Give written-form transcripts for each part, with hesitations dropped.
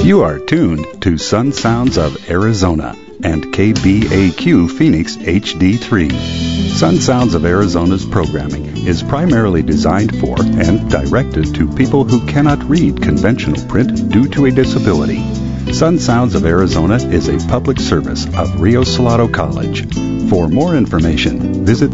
You are tuned to Sun Sounds of Arizona and KBAQ Phoenix HD3. Sun Sounds of Arizona's programming is primarily designed for and directed to people who cannot read conventional print due to a disability. Sun Sounds of Arizona is a public service of Rio Salado College. For more information, visit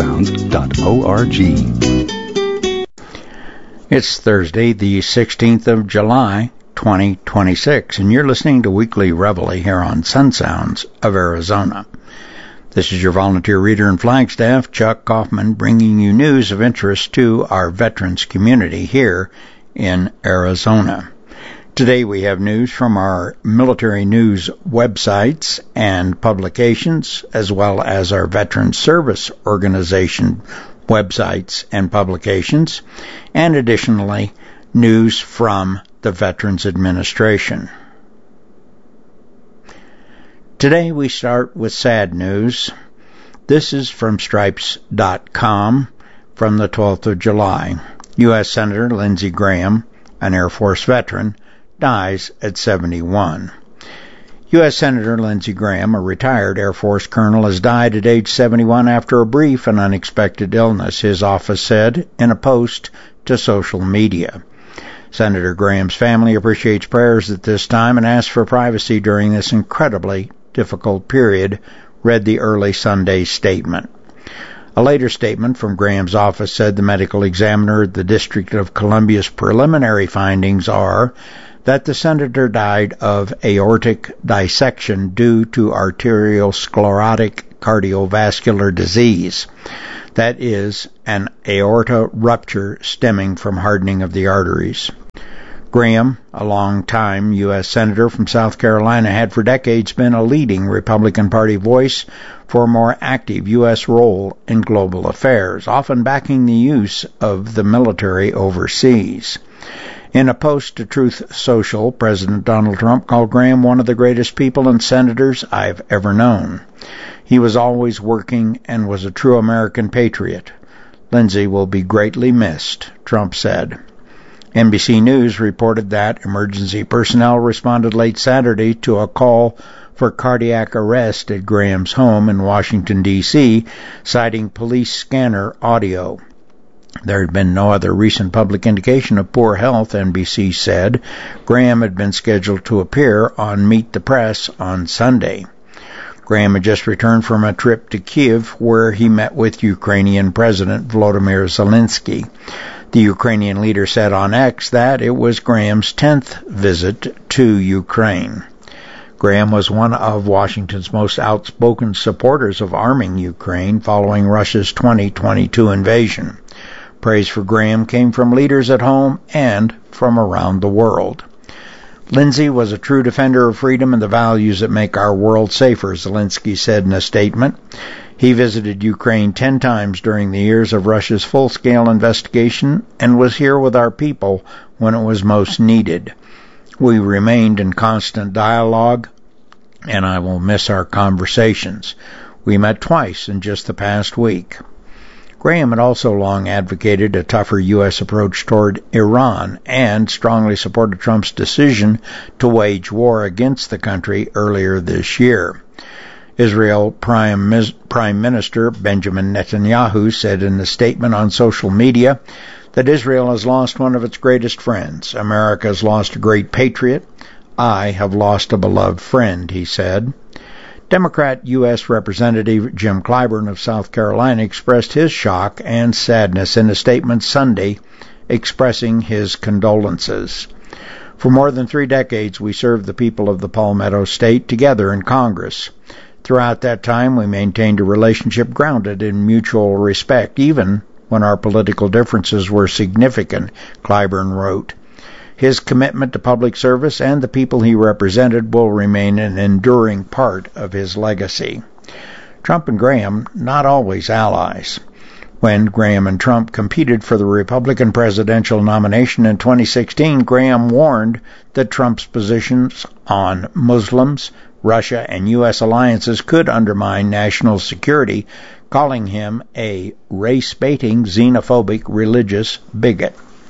sunsounds.org. It's Thursday, the 16th of July, 2026, and you're listening to Weekly Reveille here on Sun Sounds of Arizona. This is your volunteer reader in Flagstaff, Chuck Kaufman, bringing you news of interest to our veterans community here in Arizona. Today we have news from our military news websites and publications, as well as our Veterans Service Organization websites and publications, and additionally, news from the Veterans Administration. Today we start with sad news. This is from Stripes.com from the 12th of July. U.S. Senator Lindsey Graham, an Air Force veteran, dies at 71. U.S. Senator Lindsey Graham, a retired Air Force colonel, has died at age 71 after a brief and unexpected illness, his office said in a post to social media. Senator Graham's family appreciates prayers at this time and asks for privacy during this incredibly difficult period, read the early Sunday statement. A later statement from Graham's office said the medical examiner at the District of Columbia's preliminary findings are that the senator died of aortic dissection due to arteriosclerotic cardiovascular disease. That is, an aorta rupture stemming from hardening of the arteries. Graham, a long-time U.S. Senator from South Carolina, had for decades been a leading Republican Party voice for a more active U.S. role in global affairs, often backing the use of the military overseas. In a post to Truth Social, President Donald Trump called Graham one of the greatest people and senators I've ever known. He was always working and was a true American patriot. Lindsey will be greatly missed, Trump said. NBC News reported that emergency personnel responded late Saturday to a call for cardiac arrest at Graham's home in Washington, D.C., citing police scanner audio. There had been no other recent public indication of poor health, NBC said. Graham had been scheduled to appear on Meet the Press on Sunday. Graham had just returned from a trip to Kyiv, where he met with Ukrainian President Volodymyr Zelensky. The Ukrainian leader said on X that it was Graham's 10th visit to Ukraine. Graham was one of Washington's most outspoken supporters of arming Ukraine following Russia's 2022 invasion. Praise for Graham came from leaders at home and from around the world. Lindsey was a true defender of freedom and the values that make our world safer, Zelensky said in a statement. He visited Ukraine 10 times during the years of Russia's full-scale investigation and was here with our people when it was most needed. We remained in constant dialogue, and I will miss our conversations. We met twice in just the past week. Graham had also long advocated a tougher U.S. approach toward Iran and strongly supported Trump's decision to wage war against the country earlier this year. Israel Prime Minister Benjamin Netanyahu said in a statement on social media that Israel has lost one of its greatest friends. America has lost a great patriot. I have lost a beloved friend, he said. Democrat U.S. Representative Jim Clyburn of South Carolina expressed his shock and sadness in a statement Sunday, expressing his condolences. For more than 3 decades, we served the people of the Palmetto State together in Congress. Throughout that time, we maintained a relationship grounded in mutual respect, even when our political differences were significant, Clyburn wrote. His commitment to public service and the people he represented will remain an enduring part of his legacy. Trump and Graham, not always allies. When Graham and Trump competed for the Republican presidential nomination in 2016, Graham warned that Trump's positions on Muslims, Russia, and U.S. alliances could undermine national security, calling him a race-baiting, xenophobic religious bigot.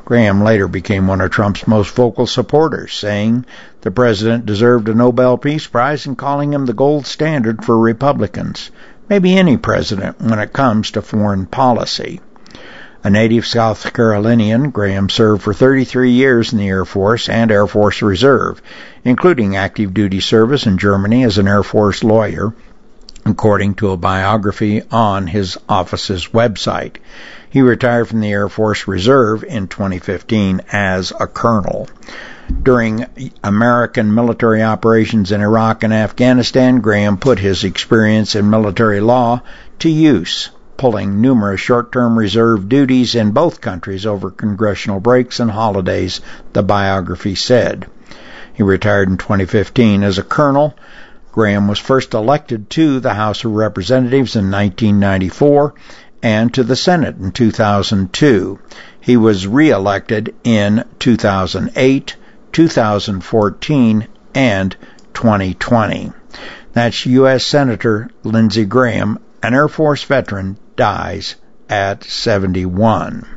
Graham later became one of Trump's most vocal supporters, saying the president deserved a Nobel Peace Prize and calling him the gold standard for Republicans, maybe any president when it comes to foreign policy. A native South Carolinian, Graham served for 33 years in the Air Force and Air Force Reserve, including active duty service in Germany as an Air Force lawyer, according to a biography on his office's website. He retired from the Air Force Reserve in 2015 as a colonel. During American military operations in Iraq and Afghanistan, Graham put his experience in military law to use, pulling numerous short-term reserve duties in both countries over congressional breaks and holidays, the biography said. He retired in 2015 as a colonel. Graham was first elected to the House of Representatives in 1994 and to the Senate in 2002. He was re-elected in 2008, 2014, and 2020. That's U.S. Senator Lindsey Graham, an Air Force veteran, dies at 71.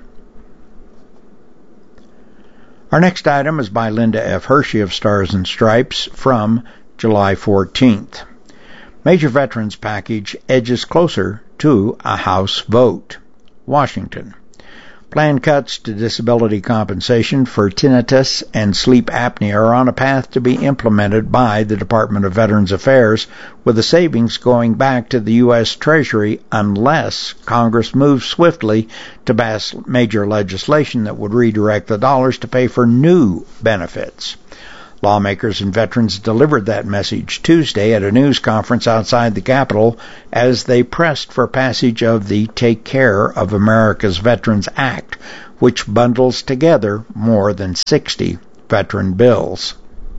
Our next item is by Linda F. Hershey of Stars and Stripes from July 14th. Major veterans package edges closer to a House vote. Washington. Planned cuts to disability compensation for tinnitus and sleep apnea are on a path to be implemented by the Department of Veterans Affairs, with the savings going back to the U.S. Treasury unless Congress moves swiftly to pass major legislation that would redirect the dollars to pay for new benefits. Lawmakers and veterans delivered that message Tuesday at a news conference outside the Capitol as they pressed for passage of the Take Care of America's Veterans Act, which bundles together more than 60 veteran bills.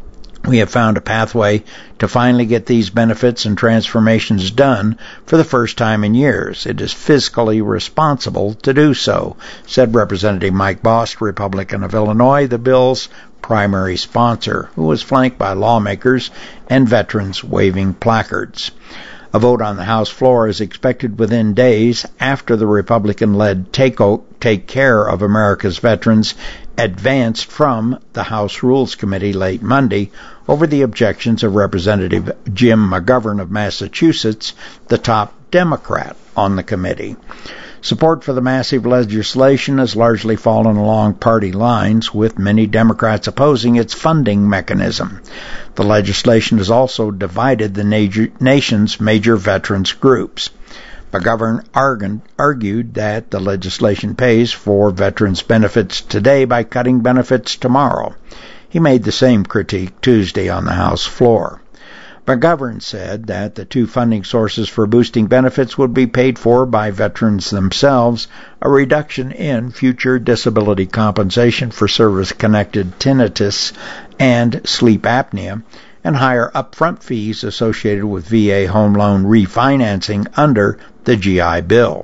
We have found a pathway to finally get these benefits and transformations done for the first time in years. It is fiscally responsible to do so, said Representative Mike Bost, Republican of Illinois, the bill's primary sponsor, who was flanked by lawmakers and veterans waving placards. A vote on the House floor is expected within days after the Republican-led Take Care of America's Veterans advanced from the House Rules Committee late Monday over the objections of Representative Jim McGovern of Massachusetts, the top Democrat on the committee. Support for the massive legislation has largely fallen along party lines, with many Democrats opposing its funding mechanism. The legislation has also divided the nation's major veterans groups. McGovern argued that the legislation pays for veterans' benefits today by cutting benefits tomorrow. He made the same critique Tuesday on the House floor. McGovern said that the two funding sources for boosting benefits would be paid for by veterans themselves, a reduction in future disability compensation for service-connected tinnitus and sleep apnea, and higher upfront fees associated with VA home loan refinancing under the GI Bill.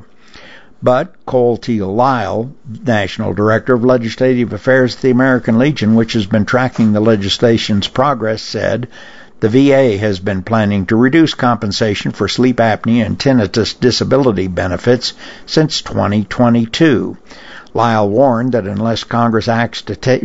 But Cole T. Lyle, National Director of Legislative Affairs at the American Legion, which has been tracking the legislation's progress, said the VA has been planning to reduce compensation for sleep apnea and tinnitus disability benefits since 2022. Lyle warned that unless Congress acts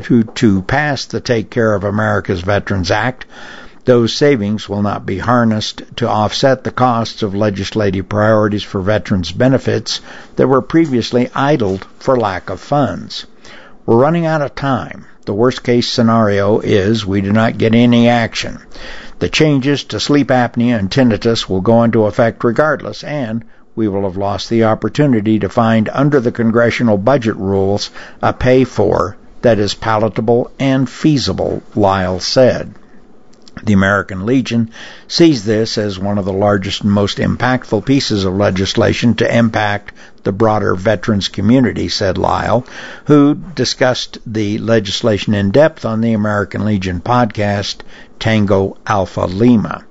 to pass the Take Care of America's Veterans Act, those savings will not be harnessed to offset the costs of legislative priorities for veterans' benefits that were previously idled for lack of funds. We're running out of time. The worst-case scenario is we do not get any action. The changes to sleep apnea and tinnitus will go into effect regardless, and we will have lost the opportunity to find under the congressional budget rules a pay-for that is palatable and feasible, Lyle said. The American Legion sees this as one of the largest and most impactful pieces of legislation to impact the broader veterans community, said Lyle, who discussed the legislation in depth on the American Legion podcast, Tango Alpha Lima.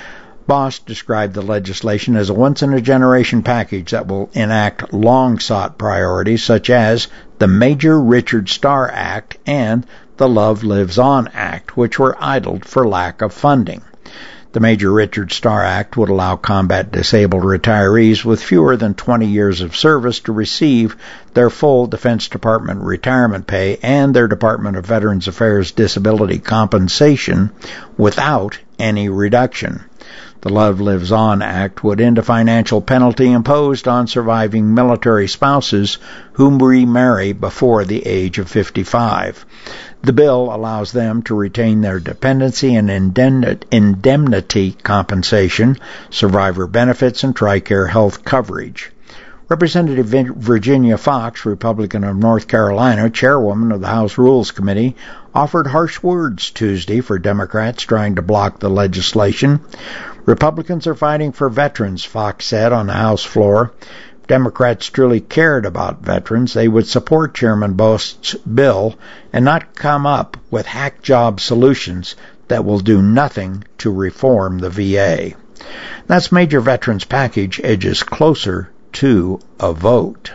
Bost described the legislation as a once-in-a-generation package that will enact long-sought priorities such as the Major Richard Starr Act and the Love Lives On Act, which were idled for lack of funding. The Major Richard Starr Act would allow combat disabled retirees with fewer than 20 years of service to receive their full Defense Department retirement pay and their Department of Veterans Affairs disability compensation without any reduction. The Love Lives On Act would end a financial penalty imposed on surviving military spouses who remarry before the age of 55. The bill allows them to retain their dependency and indemnity compensation, survivor benefits, and TRICARE health coverage. Representative Virginia Foxx, Republican of North Carolina, chairwoman of the House Rules Committee, offered harsh words Tuesday for Democrats trying to block the legislation. Republicans are fighting for veterans, Foxx said on the House floor. If Democrats truly cared about veterans, they would support Chairman Bost's bill and not come up with hack job solutions that will do nothing to reform the VA. That's major veterans package edges closer to a vote.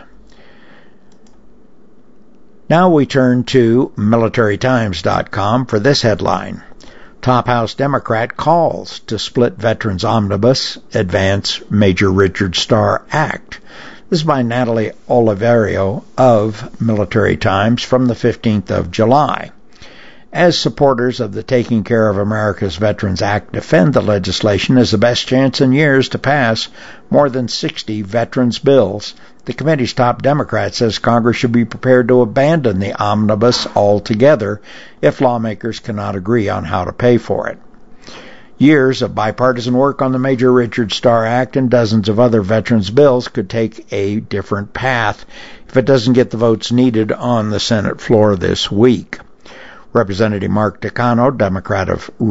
Now we turn to MilitaryTimes.com for this headline. Top House Democrat calls to split Veterans Omnibus, advance Major Richard Starr Act. This is by Natalie Oliverio of Military Times from the 15th of July. As supporters of the Taking Care of America's Veterans Act defend the legislation as the best chance in years to pass more than 60 veterans bills, the committee's top Democrat says Congress should be prepared to abandon the omnibus altogether if lawmakers cannot agree on how to pay for it. Years of bipartisan work on the Major Richard Starr Act and dozens of other veterans bills could take a different path if it doesn't get the votes needed on the Senate floor this week. Representative Mark Takano, Democrat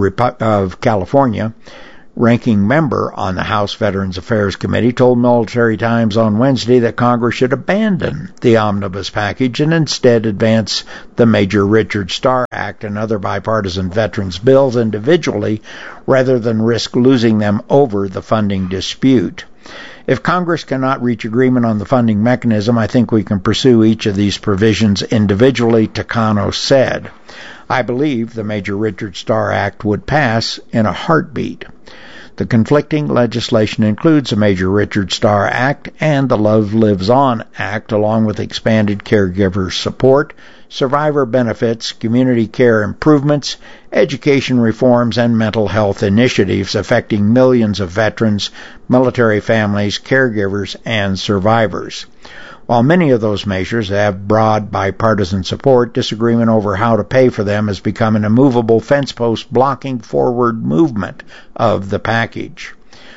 of California, ranking member on the House Veterans Affairs Committee, told Military Times on Wednesday that Congress should abandon the omnibus package and instead advance the Major Richard Starr Act and other bipartisan veterans bills individually rather than risk losing them over the funding dispute. If Congress cannot reach agreement on the funding mechanism, I think we can pursue each of these provisions individually, Takano said. I believe the Major Richard Starr Act would pass in a heartbeat. The conflicting legislation includes the Major Richard Starr Act and the Love Lives On Act, along with expanded caregiver support, survivor benefits, community care improvements, education reforms, and mental health initiatives affecting millions of veterans, military families, caregivers, and survivors. While many of those measures have broad bipartisan support, disagreement over how to pay for them has become an immovable fence post blocking forward movement of the package.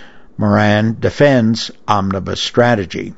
Moran defends omnibus strategy.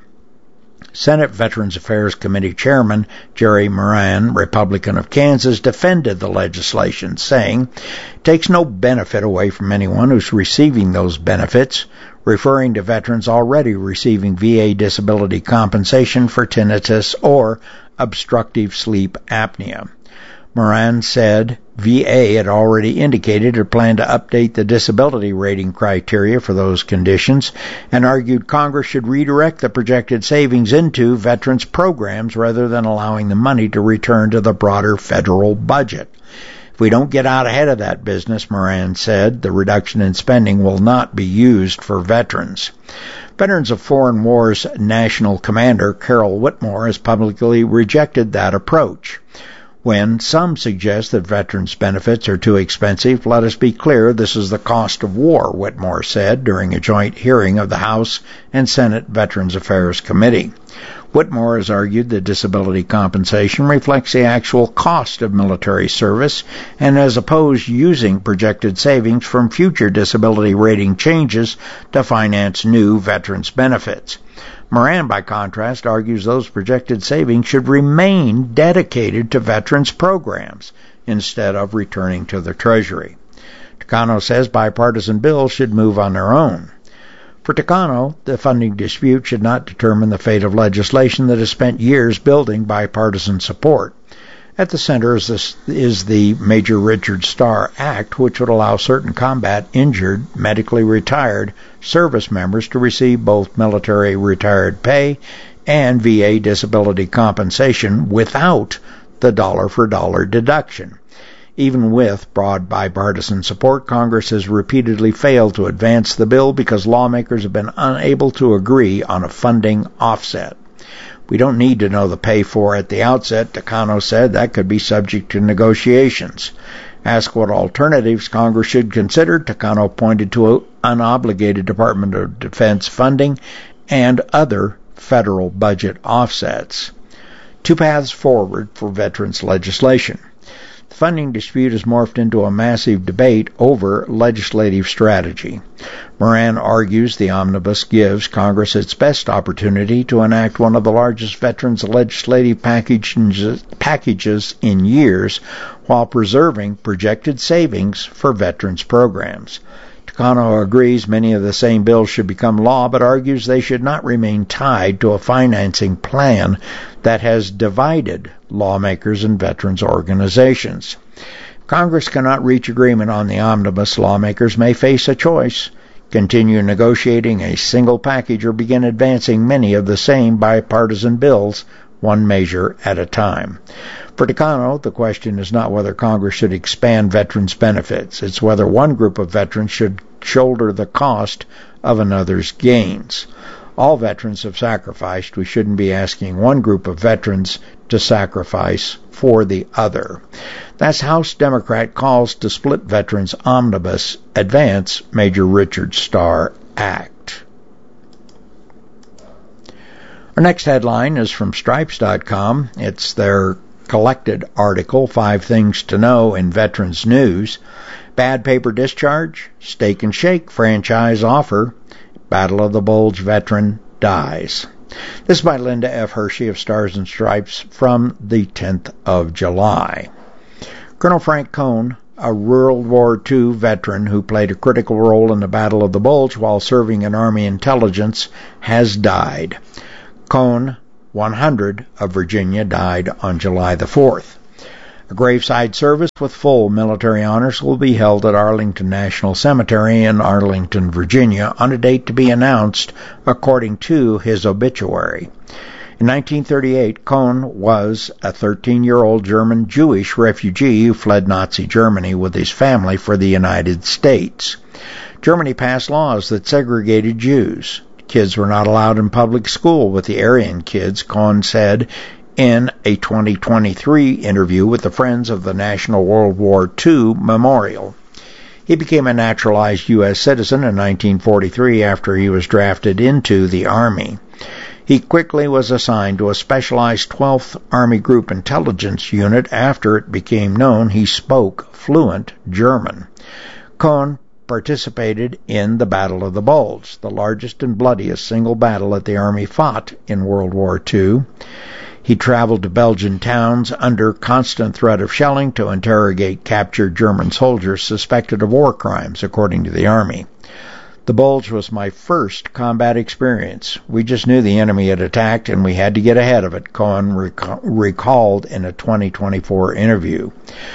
Senate Veterans Affairs Committee Chairman Jerry Moran, Republican of Kansas, defended the legislation, saying it takes no benefit away from anyone who's receiving those benefits, referring to veterans already receiving VA disability compensation for tinnitus or obstructive sleep apnea. Moran said VA had already indicated it planned to update the disability rating criteria for those conditions and argued Congress should redirect the projected savings into veterans programs rather than allowing the money to return to the broader federal budget. If we don't get out ahead of that business, Moran said, the reduction in spending will not be used for veterans. Veterans of Foreign Wars National Commander Carol Whitmore has publicly rejected that approach. When some suggest that veterans' benefits are too expensive, let us be clear this is the cost of war, Whitmore said during a joint hearing of the House and Senate Veterans Affairs Committee. Whitmore has argued that disability compensation reflects the actual cost of military service and has opposed using projected savings from future disability rating changes to finance new veterans' benefits. Moran, by contrast, argues those projected savings should remain dedicated to veterans programs instead of returning to the Treasury. Takano says bipartisan bills should move on their own. For Takano, the funding dispute should not determine the fate of legislation that has spent years building bipartisan support. At the center is the Major Richard Starr Act, which would allow certain combat-injured, medically retired service members to receive both military retired pay and VA disability compensation without the dollar-for-dollar deduction. Even with broad bipartisan support, Congress has repeatedly failed to advance the bill because lawmakers have been unable to agree on a funding offset. We don't need to know the pay for at the outset, Takano said. That could be subject to negotiations. Asked what alternatives Congress should consider, Takano pointed to unobligated Department of Defense funding and other federal budget offsets. Two paths forward for veterans legislation. The funding dispute has morphed into a massive debate over legislative strategy. Moran argues the omnibus gives Congress its best opportunity to enact one of the largest veterans legislative packages in years while preserving projected savings for veterans programs. Takano agrees many of the same bills should become law, but argues they should not remain tied to a financing plan that has divided lawmakers and veterans organizations. If Congress cannot reach agreement on the omnibus, lawmakers may face a choice: continue negotiating a single package or begin advancing many of the same bipartisan bills, one measure at a time. For Takano, the question is not whether Congress should expand veterans' benefits. It's whether one group of veterans should shoulder the cost of another's gains. All veterans have sacrificed. We shouldn't be asking one group of veterans to sacrifice for the other. That's House Democrat calls to split veterans omnibus advance Major Richard Starr Act. Our next headline is from Stripes.com. It's their collected article, 5 Things to Know in Veterans News. Bad paper discharge, Steak and Shake franchise offer, Battle of the Bulge veteran dies. This is by Linda F. Hershey of Stars and Stripes from the 10th of July. Colonel Frank Cohn, a World War II veteran who played a critical role in the Battle of the Bulge while serving in Army intelligence, has died. Cohn, 100, of Virginia, died on July the 4th. A graveside service with full military honors will be held at Arlington National Cemetery in Arlington, Virginia, on a date to be announced according to his obituary. In 1938, Cohn was a 13-year-old German Jewish refugee who fled Nazi Germany with his family for the United States. Germany passed laws that segregated Jews. Kids were not allowed in public school with the Aryan kids, Cohn said in a 2023 interview with the Friends of the National World War II Memorial. He became a naturalized U.S. citizen in 1943 after he was drafted into the Army. He quickly was assigned to a specialized 12th Army Group Intelligence Unit after it became known he spoke fluent German. Cohn participated in the Battle of the Bulge, the largest and bloodiest single battle that the Army fought in World War II. He traveled to Belgian towns under constant threat of shelling to interrogate captured German soldiers suspected of war crimes, according to the Army. The Bulge was my first combat experience. We just knew the enemy had attacked and we had to get ahead of it, Cohn recalled in a 2024 interview.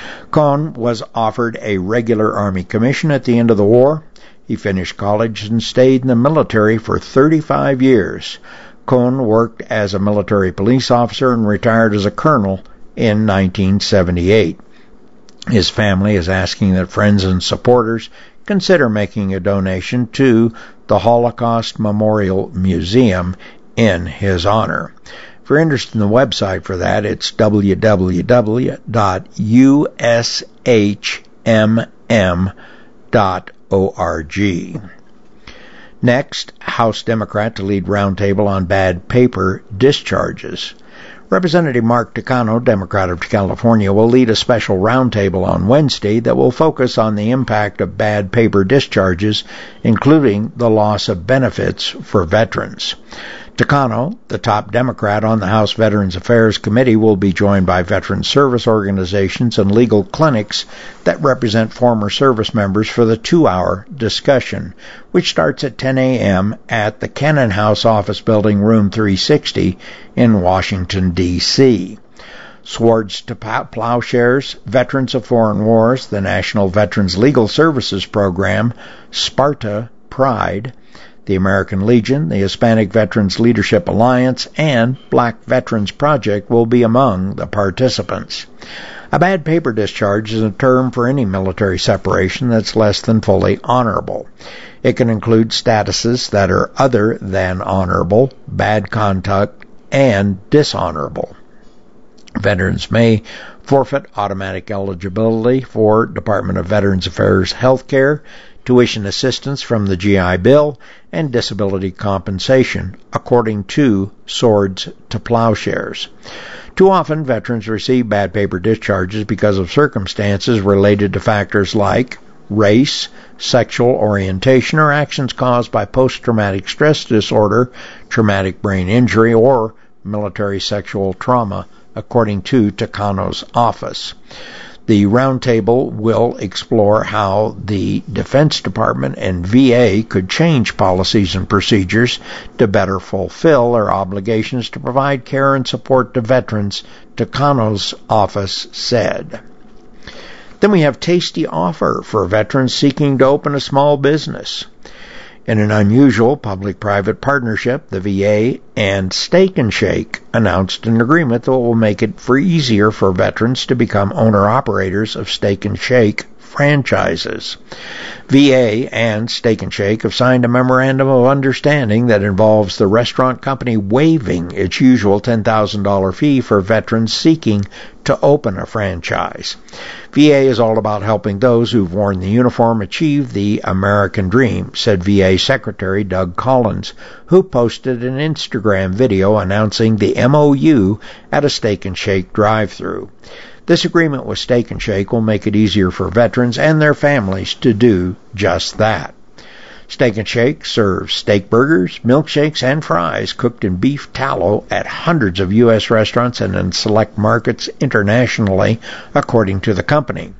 Cohn was offered a regular Army commission at the end of the war. He finished college and stayed in the military for 35 years. Cohn worked as a military police officer and retired as a colonel in 1978. His family is asking that friends and supporters consider making a donation to the Holocaust Memorial Museum in his honor. If you're interested in the website for that, it's www.ushmm.org. Next, House Democrat to lead roundtable on bad paper discharges. Representative Mark Takano, Democrat of California, will lead a special roundtable on Wednesday that will focus on the impact of bad paper discharges, including the loss of benefits for veterans. Takano, the top Democrat on the House Veterans Affairs Committee, will be joined by veteran service organizations and legal clinics that represent former service members for the 2-hour discussion, which starts at 10 a.m. at the Cannon House Office Building, Room 360 in Washington, D.C. Swords to Plowshares, Veterans of Foreign Wars, the National Veterans Legal Services Program, Sparta Pride, The American Legion, the Hispanic Veterans Leadership Alliance, and Black Veterans Project will be among the participants. A bad paper discharge is a term for any military separation that's less than fully honorable. It can include statuses that are other than honorable, bad conduct, and dishonorable. Veterans may forfeit automatic eligibility for Department of Veterans Affairs health care, tuition assistance from the GI Bill, and disability compensation, according to Swords to Plowshares. Too often, veterans receive bad paper discharges because of circumstances related to factors like race, sexual orientation, or actions caused by post-traumatic stress disorder, traumatic brain injury, or military sexual trauma, according to Takano's office. The roundtable will explore how the Defense Department and VA could change policies and procedures to better fulfill their obligations to provide care and support to veterans, Takano's office said. Then we have tasty offer for veterans seeking to open a small business. In an unusual public-private partnership, the VA and Steak and Shake announced an agreement that will make it easier for veterans to become owner-operators of Steak and Shake franchises. VA and Steak and Shake have signed a memorandum of understanding that involves the restaurant company waiving its usual $10,000 fee for veterans seeking to open a franchise. VA is all about helping those who've worn the uniform achieve the American dream, said VA Secretary Doug Collins, who posted an Instagram video announcing the MOU at a Steak and Shake drive-thru. This agreement with Steak and Shake will make it easier for veterans and their families to do just that. Steak and Shake serves steak burgers, milkshakes, and fries cooked in beef tallow at hundreds of U.S. restaurants and in select markets internationally, according to the company.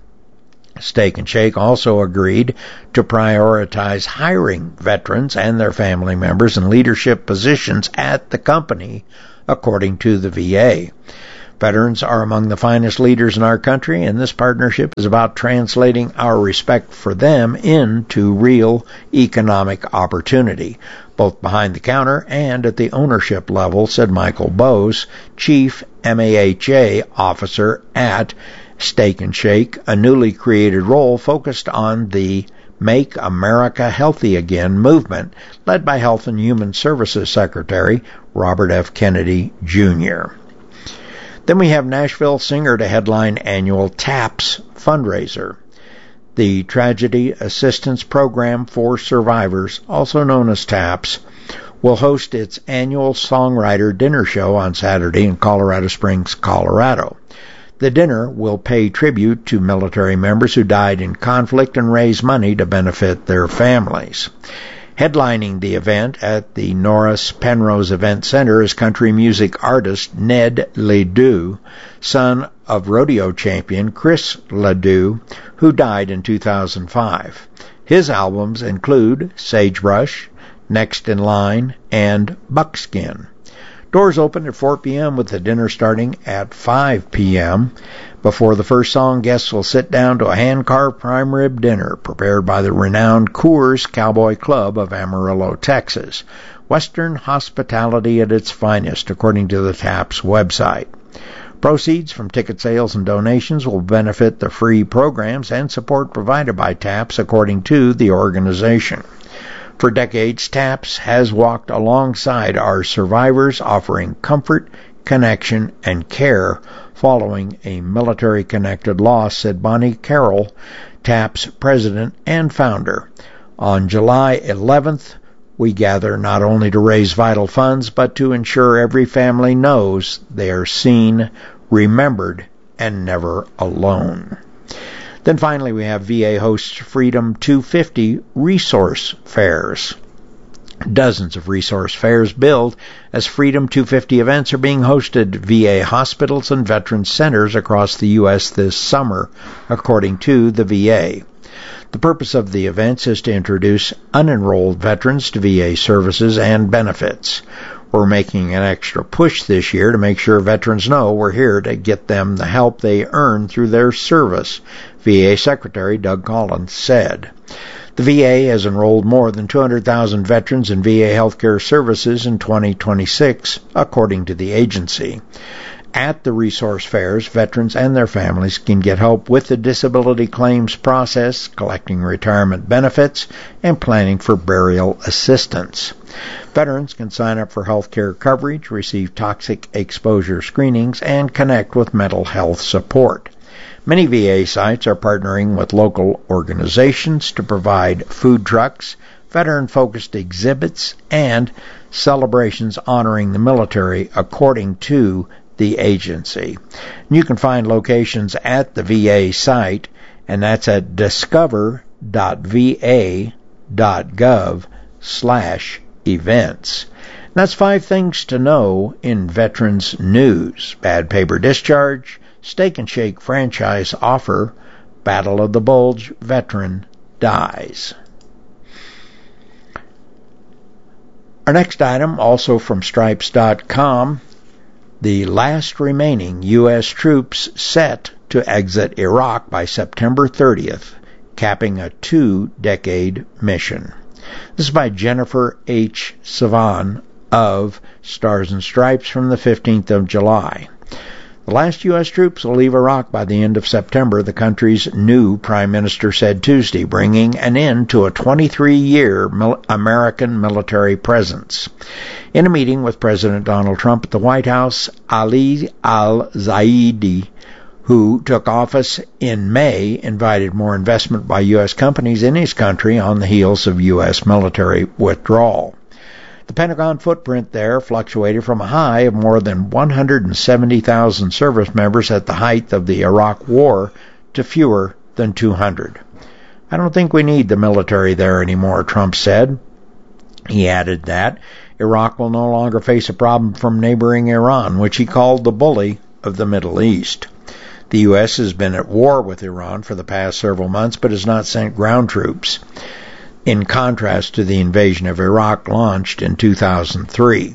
Steak and Shake also agreed to prioritize hiring veterans and their family members in leadership positions at the company, according to the VA. Veterans are among the finest leaders in our country, and this partnership is about translating our respect for them into real economic opportunity, both behind the counter and at the ownership level, said Michael Bose, Chief MAHA Officer at Steak and Shake, a newly created role focused on the Make America Healthy Again movement, led by Health and Human Services Secretary Robert F. Kennedy, Jr. Then we have Nashville singer to headline annual TAPS fundraiser. The Tragedy Assistance Program for Survivors, also known as TAPS, will host its annual songwriter dinner show on Saturday in Colorado Springs, Colorado. The dinner will pay tribute to military members who died in conflict and raise money to benefit their families. Headlining the event at the Norris Penrose Event Center is country music artist Ned Ledoux, son of rodeo champion Chris Ledoux, who died in 2005. His albums include Sagebrush, Next in Line, and Buckskin. Doors open at 4 p.m. with the dinner starting at 5 p.m. Before the first song, guests will sit down to a hand-carved prime rib dinner prepared by the renowned Coors Cowboy Club of Amarillo, Texas. Western hospitality at its finest, according to the TAPS website. Proceeds from ticket sales and donations will benefit the free programs and support provided by TAPS, according to the organization. For decades, TAPS has walked alongside our survivors, offering comfort, connection, and care following a military-connected loss, said Bonnie Carroll, TAPS president and founder. On July 11th, we gather not only to raise vital funds, but to ensure every family knows they are seen, remembered, and never alone. Then finally, we have VA hosts Freedom 250 resource fairs. Dozens of resource fairs billed as Freedom 250 events are being hosted at VA hospitals and veterans centers across the U.S. this summer, according to the VA. The purpose of the events is to introduce unenrolled veterans to VA services and benefits. We're making an extra push this year to make sure veterans know we're here to get them the help they earn through their service, VA Secretary Doug Collins said. The VA has enrolled more than 200,000 veterans in VA healthcare services in 2026, according to the agency. At the resource fairs, veterans and their families can get help with the disability claims process, collecting retirement benefits, and planning for burial assistance. Veterans can sign up for health care coverage, receive toxic exposure screenings, and connect with mental health support. Many VA sites are partnering with local organizations to provide food trucks, veteran-focused exhibits, and celebrations honoring the military, according to the agency. You can find locations at the VA site, and that's at discover.va.gov/events. That's 5 things to know in veterans news. Bad paper discharge, Steak and Shake franchise offer, Battle of the Bulge veteran dies. Our next item, also from Stripes.com, the last remaining U.S. troops set to exit Iraq by September 30th, capping a 2-decade mission. This is by Jennifer H. Savan of Stars and Stripes from the 15th of July. The last U.S. troops will leave Iraq by the end of September, the country's new prime minister said Tuesday, bringing an end to a 23-year American military presence. In a meeting with President Donald Trump at the White House, Ali al-Zaidi, who took office in May, invited more investment by U.S. companies in his country on the heels of U.S. military withdrawal. The Pentagon footprint there fluctuated from a high of more than 170,000 service members at the height of the Iraq War to fewer than 200. I don't think we need the military there anymore, Trump said. He added that Iraq will no longer face a problem from neighboring Iran, which he called the bully of the Middle East. The U.S. has been at war with Iran for the past several months, but has not sent ground troops, in contrast to the invasion of Iraq launched in 2003.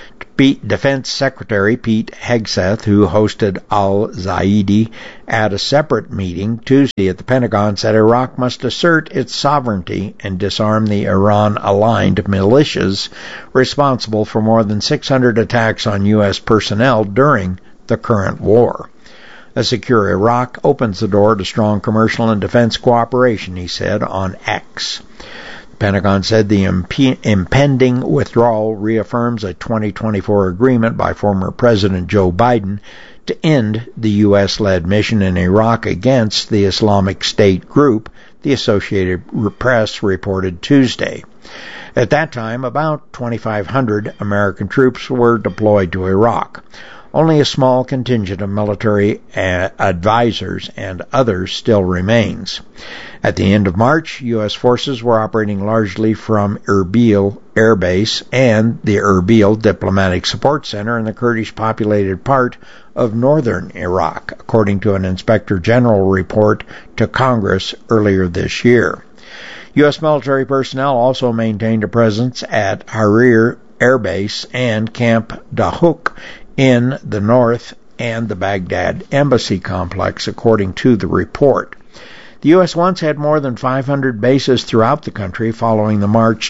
Defense Secretary Pete Hegseth, who hosted al-Zaidi at a separate meeting Tuesday at the Pentagon, said Iraq must assert its sovereignty and disarm the Iran-aligned militias responsible for more than 600 attacks on U.S. personnel during the current war. A secure Iraq opens the door to strong commercial and defense cooperation, he said on X. The Pentagon said the impending withdrawal reaffirms a 2024 agreement by former President Joe Biden to end the U.S.-led mission in Iraq against the Islamic State group, the Associated Press reported Tuesday. At that time, about 2,500 American troops were deployed to Iraq. Only a small contingent of military advisors and others still remains. At the end of March, U.S. forces were operating largely from Erbil Air Base and the Erbil Diplomatic Support Center in the Kurdish-populated part of northern Iraq, according to an Inspector General report to Congress earlier this year. U.S. military personnel also maintained a presence at Harir Air Base and Camp Dahouk in the north and the Baghdad Embassy complex, according to the report. The U.S. once had more than 500 bases throughout the country following the March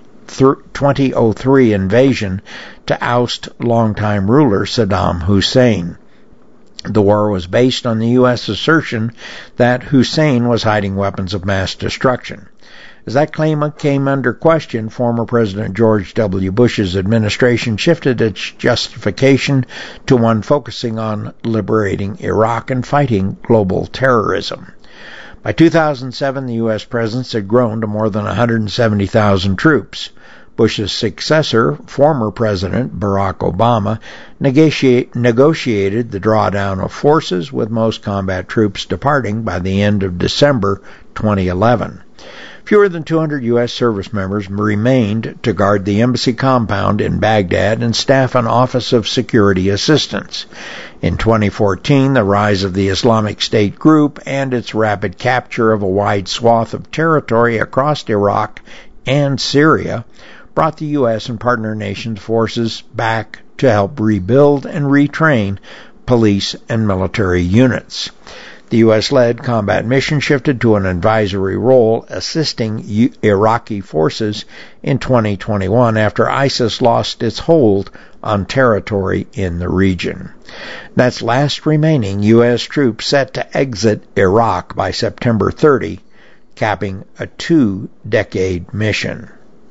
2003 invasion to oust longtime ruler Saddam Hussein. The war was based on the U.S. assertion that Hussein was hiding weapons of mass destruction. As that claim came under question, former President George W. Bush's administration shifted its justification to one focusing on liberating Iraq and fighting global terrorism. By 2007, the U.S. presence had grown to more than 170,000 troops. Bush's successor, former President Barack Obama, negotiated the drawdown of forces, with most combat troops departing by the end of December 2011. Fewer than 200 U.S. service members remained to guard the embassy compound in Baghdad and staff an Office of Security Assistance. In 2014, the rise of the Islamic State group and its rapid capture of a wide swath of territory across Iraq and Syria brought the U.S. and partner nations forces back to help rebuild and retrain police and military units. The U.S.-led combat mission shifted to an advisory role assisting Iraqi forces in 2021 after ISIS lost its hold on territory in the region. That's last remaining U.S. troops set to exit Iraq by September 30, capping a 2-decade mission.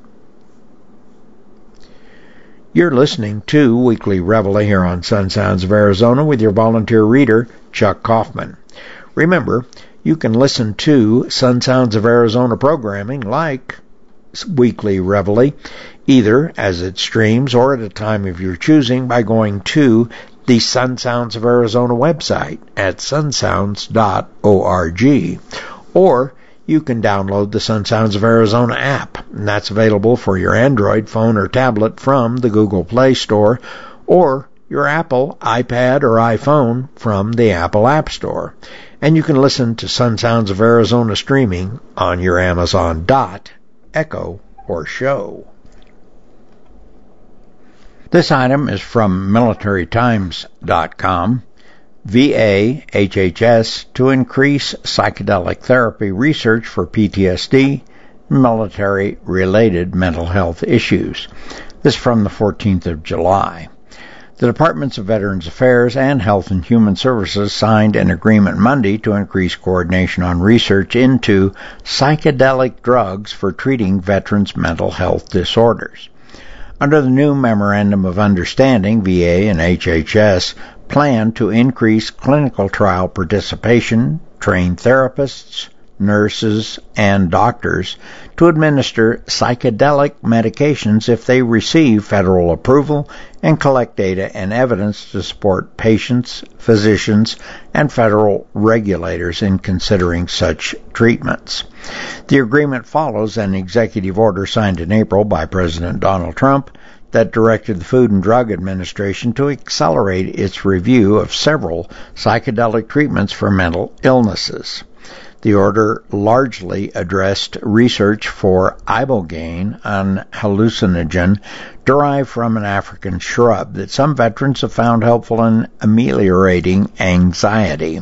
You're listening to Weekly Reveille here on Sun Sounds of Arizona with your volunteer reader, Chuck Kaufman. Remember, you can listen to Sun Sounds of Arizona programming like Weekly Reveille either as it streams or at a time of your choosing by going to the Sun Sounds of Arizona website at sunsounds.org, or you can download the Sun Sounds of Arizona app, and that's available for your Android phone or tablet from the Google Play Store, or your Apple, iPad, or iPhone from the Apple App Store. And you can listen to Sun Sounds of Arizona streaming on your Amazon Dot, Echo, or Show. This item is from MilitaryTimes.com. VA, HHS, to increase psychedelic therapy research for PTSD, military-related mental health issues. This is from the 14th of July. The Departments of Veterans Affairs and Health and Human Services signed an agreement Monday to increase coordination on research into psychedelic drugs for treating veterans' mental health disorders. Under the new Memorandum of Understanding, VA and HHS plan to increase clinical trial participation, train therapists, nurses, and doctors to administer psychedelic medications if they receive federal approval and collect data and evidence to support patients, physicians, and federal regulators in considering such treatments. The agreement follows an executive order signed in April by President Donald Trump that directed the Food and Drug Administration to accelerate its review of several psychedelic treatments for mental illnesses. The order largely addressed research for ibogaine, an hallucinogen derived from an African shrub that some veterans have found helpful in ameliorating anxiety,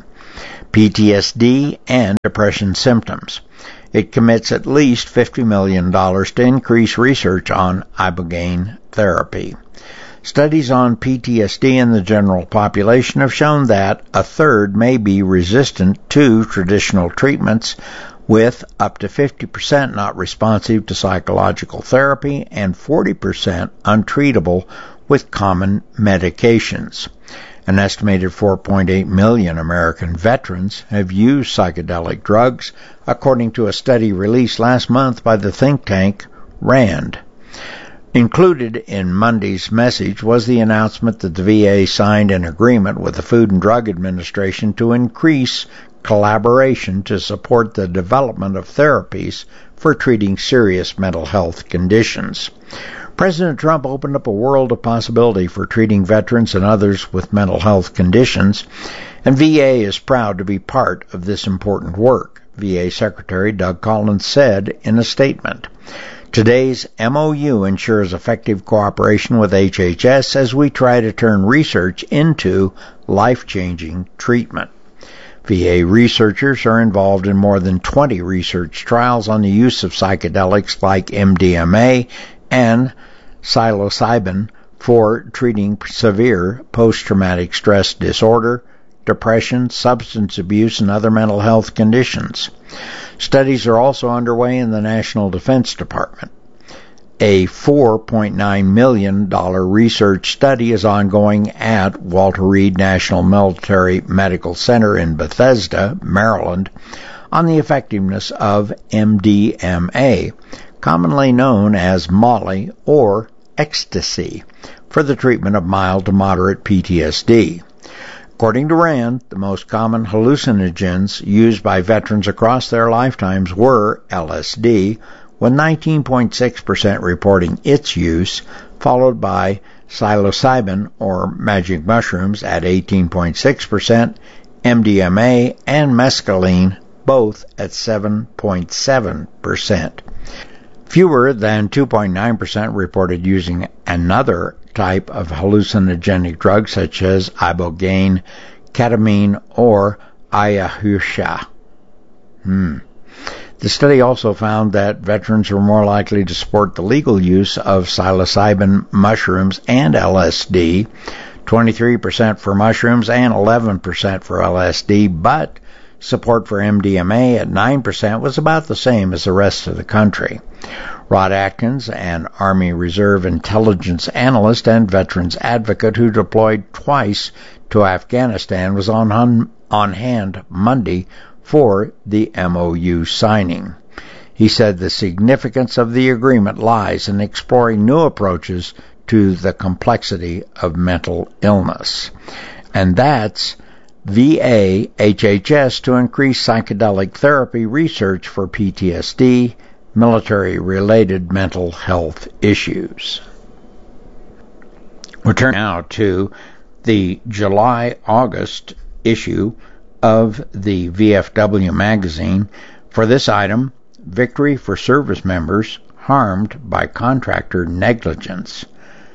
PTSD, and depression symptoms. It commits at least $50 million to increase research on ibogaine therapy. Studies on PTSD in the general population have shown that a third may be resistant to traditional treatments, with up to 50% not responsive to psychological therapy and 40% untreatable with common medications. An estimated 4.8 million American veterans have used psychedelic drugs, according to a study released last month by the think tank RAND. Included in Monday's message was the announcement that the VA signed an agreement with the Food and Drug Administration to increase collaboration to support the development of therapies for treating serious mental health conditions. President Trump opened up a world of possibility for treating veterans and others with mental health conditions, and VA is proud to be part of this important work, VA Secretary Doug Collins said in a statement. Today's MOU ensures effective cooperation with HHS as we try to turn research into life-changing treatment. VA researchers are involved in more than 20 research trials on the use of psychedelics like MDMA and psilocybin for treating severe post-traumatic stress disorder, depression, substance abuse, and other mental health conditions. Studies are also underway in the National Defense Department. A $4.9 million research study is ongoing at Walter Reed National Military Medical Center in Bethesda, Maryland, on the effectiveness of MDMA, commonly known as Molly or ecstasy, for the treatment of mild to moderate PTSD. According to RAND, the most common hallucinogens used by veterans across their lifetimes were LSD, with 19.6% reporting its use, followed by psilocybin or magic mushrooms at 18.6%, MDMA and mescaline both at 7.7%. Fewer than 2.9% reported using another type of hallucinogenic drug such as ibogaine, ketamine, or ayahuasca. The study also found that veterans were more likely to support the legal use of psilocybin mushrooms and LSD, 23% for mushrooms and 11% for LSD, but support for MDMA at 9% was about the same as the rest of the country. Rod Atkins, an Army Reserve intelligence analyst and veterans advocate who deployed twice to Afghanistan, was on hand Monday for the MOU signing. He said the significance of the agreement lies in exploring new approaches to the complexity of mental illness. And that's VA HHS to increase psychedelic therapy research for PTSD, military-related mental health issues. We'll turn now to the July-August issue of the VFW magazine. For this item, Victory for Service Members Harmed by Contractor Negligence.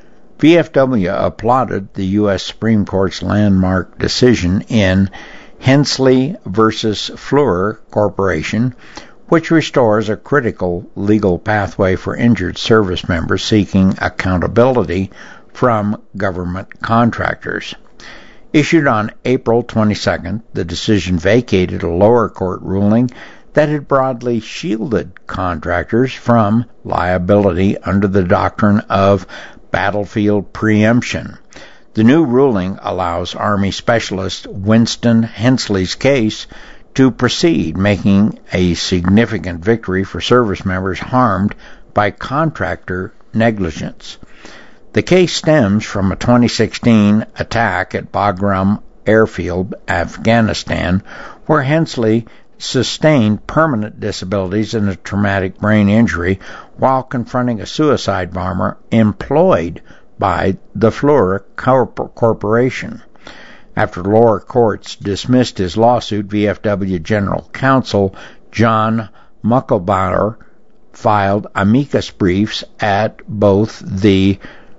VFW applauded the U.S. Supreme Court's landmark decision in Hensley v. Fluor Corporation, which restores a critical legal pathway for injured service members seeking accountability from government contractors. Issued on April 22nd, the decision vacated a lower court ruling that had broadly shielded contractors from liability under the doctrine of battlefield preemption. The new ruling allows Army Specialist Winston Hensley's case to proceed, making a significant victory for service members harmed by contractor negligence. The case stems from a 2016 attack at Bagram Airfield, Afghanistan, where Hensley sustained permanent disabilities and a traumatic brain injury while confronting a suicide bomber employed by the Fluor Corporation. After lower courts dismissed his lawsuit, VFW General Counsel John Mucklebauer filed amicus briefs at both the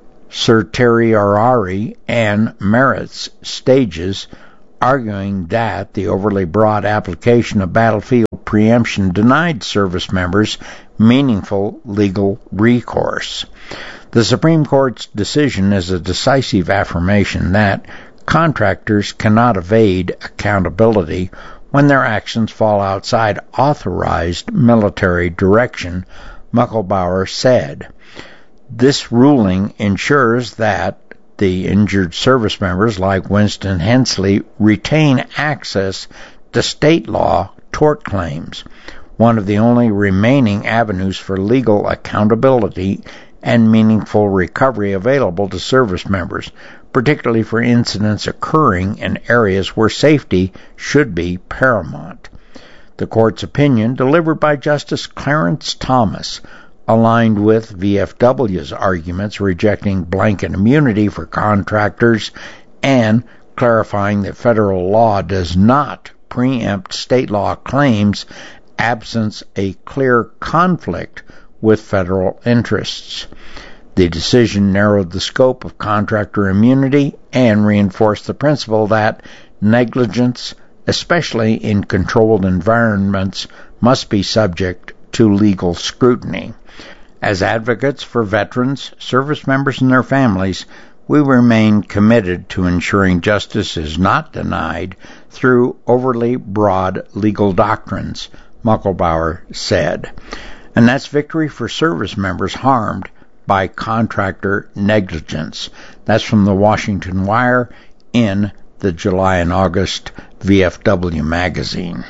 certiorari and merits stages, arguing that the overly broad application of battlefield preemption denied service members meaningful legal recourse. The Supreme Court's decision is a decisive affirmation that contractors cannot evade accountability when their actions fall outside authorized military direction, Mucklebauer said. This ruling ensures that the injured service members like Winston Hensley retain access to state law tort claims, one of the only remaining avenues for legal accountability and meaningful recovery available to service members, particularly for incidents occurring in areas where safety should be paramount. The court's opinion, delivered by Justice Clarence Thomas, aligned with VFW's arguments rejecting blanket immunity for contractors and clarifying that federal law does not preempt state law claims absent a clear conflict with federal interests. The decision narrowed the scope of contractor immunity and reinforced the principle that negligence, especially in controlled environments, must be subject to legal scrutiny. As advocates for veterans, service members, and their families, we remain committed to ensuring justice is not denied through overly broad legal doctrines, Mucklebauer said. And that's victory for service members harmed by contractor negligence. That's from the Washington Wire in the July and August VFW magazine.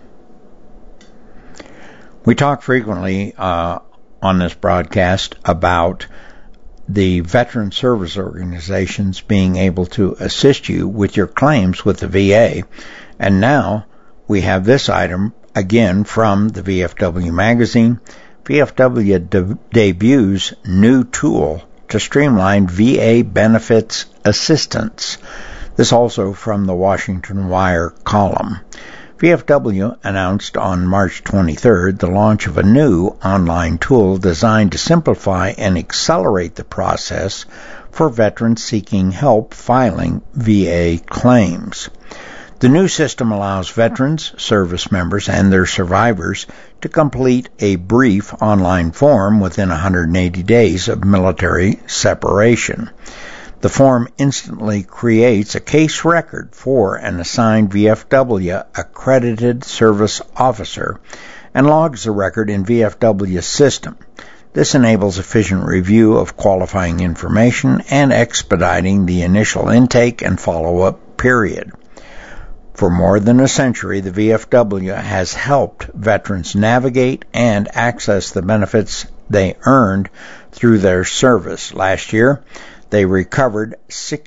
We talk frequently on this broadcast about the veteran service organizations being able to assist you with your claims with the VA. And now we have this item again from the VFW magazine. VFW debuts new tool to streamline VA benefits assistance. This also from the Washington Wire column. VFW announced on March 23rd the launch of a new online tool designed to simplify and accelerate the process for veterans seeking help filing VA claims. The new system allows veterans, service members, and their survivors to complete a brief online form within 180 days of military separation. The form instantly creates a case record for an assigned VFW accredited service officer and logs the record in VFW's system. This enables efficient review of qualifying information and expediting the initial intake and follow-up period. For more than a century, the VFW has helped veterans navigate and access the benefits they earned through their service. Last year, they recovered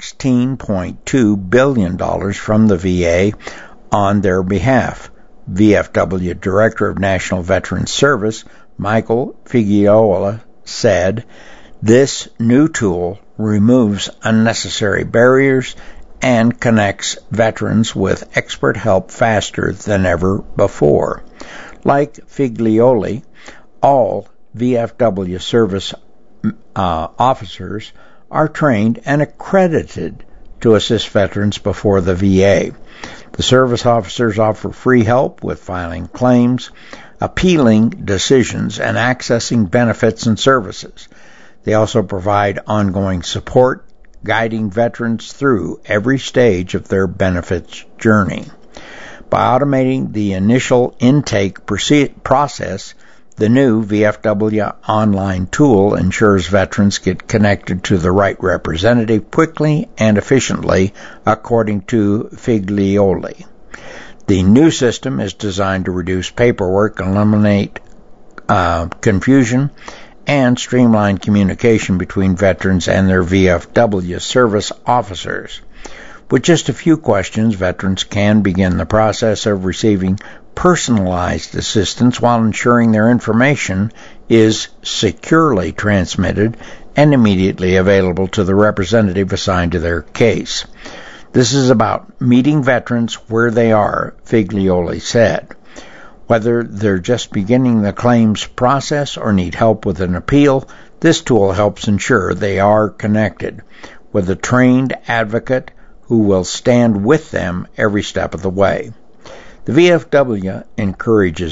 $16.2 billion from the VA on their behalf. VFW Director of National Veterans Service, Michael Figueroa, said, "This new tool removes unnecessary barriers and connects veterans with expert help faster than ever before." Like Figlioli, all VFW service officers are trained and accredited to assist veterans before the VA. The service officers offer free help with filing claims, appealing decisions, and accessing benefits and services. They also provide ongoing support, guiding veterans through every stage of their benefits journey. By automating the initial intake process, the new VFW online tool ensures veterans get connected to the right representative quickly and efficiently, according to Figlioli. The new system is designed to reduce paperwork, eliminate confusion, and streamline communication between veterans and their VFW service officers. With just a few questions, veterans can begin the process of receiving personalized assistance while ensuring their information is securely transmitted and immediately available to the representative assigned to their case. This is about meeting veterans where they are, Figlioli said. Whether they're just beginning the claims process or need help with an appeal, this tool helps ensure they are connected with a trained advocate who will stand with them every step of the way. The VFW encourages